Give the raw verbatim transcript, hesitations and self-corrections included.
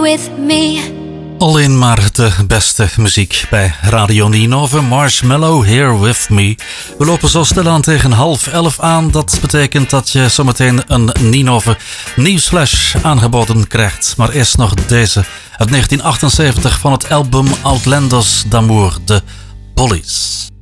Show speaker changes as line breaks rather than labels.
with me.
Alleen maar de beste muziek bij Radio Ninove. Marshmallow, Here With Me. We lopen zo stilaan tegen half elf aan. Dat betekent dat je zometeen een Ninove nieuwsflash aangeboden krijgt. Maar eerst nog deze uit negentien achtenzeventig van het album Outlanders d'Amour, de Police.